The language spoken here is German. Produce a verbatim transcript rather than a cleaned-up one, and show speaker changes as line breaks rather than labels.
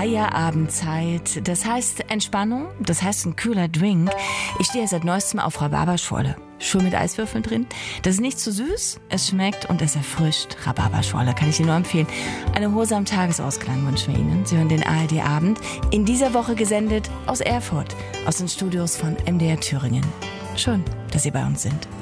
Feierabendzeit. Das heißt Entspannung, das heißt ein kühler Drink. Ich stehe seit neuestem auf Rhabarberschorle. Schön mit Eiswürfeln drin. Das ist nicht zu süß, es schmeckt und es erfrischt. Rhabarberschorle kann ich Ihnen nur empfehlen. Eine Hose am Tagesausklang wünschen wir Ihnen. Sie hören den A R D-Abend. In dieser Woche gesendet aus Erfurt, aus den Studios von M D R Thüringen. Schön, dass Sie bei uns sind.